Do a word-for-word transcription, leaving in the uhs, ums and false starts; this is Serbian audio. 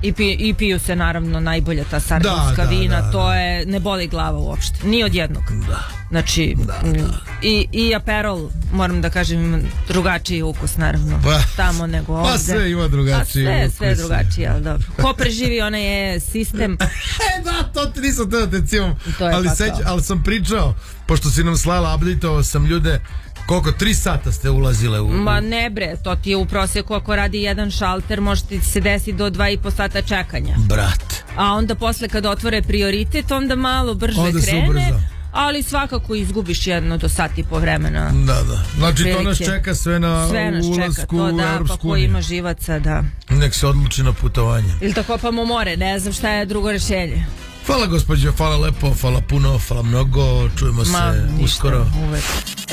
I, pi, I piju se naravno najbolja ta sardinska da, da, vina, da, to da. je, ne boli glava uopšte, ni od jednog. Da. Znači, da, da. I, i Aperol, moram da kažem, ima drugačiji ukus naravno, pa, tamo nego ovde. Pa sve ima drugačiji pa, sve, ukus. sve drugačije, ali dobro. Ko preživi onaj je sistem. E da, to ti nisam teo da te cijem, ali, pa seć, ali sam pričao, pošto si nam slala, updateovao sam ljude. Koliko, tri sata ste ulazile u... Ma ne bre, to ti je u prosjeku ako radi jedan šalter, može ti se desiti do dva i po sata čekanja. Brat. A onda posle kad otvore prioritet, onda malo brže onda krene, ali svakako izgubiš jedno do sati po vremena. Da, da. Znači prilike. To nas čeka sve na sve nas ulasku čeka, to, u da, Evropsku pa ko ima živaca, da. Nek se odluči na putovanje. Ili da kopamo more, ne znam šta je drugo rešenje. Hvala gospođo, hvala lepo, hvala puno, hvala mnogo, čujemo Ma, se ništa, uskoro. Uvek.